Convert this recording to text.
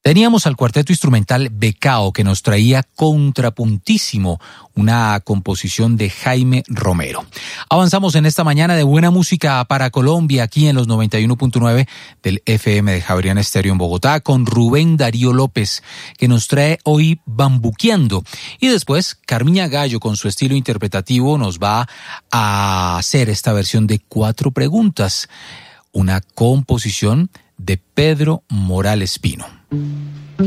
Teníamos al cuarteto instrumental Becao, que nos traía Contrapuntísimo, una composición de Jaime Romero. Avanzamos en esta mañana de buena música para Colombia, aquí en los 91.9 del FM de Javeriana Estéreo en Bogotá, con Rubén Darío López, que nos trae hoy Bambuqueando. Y después, Carmiña Gallo, con su estilo interpretativo, nos va a hacer esta versión de 4 preguntas, una composición de Pedro Morales Pino.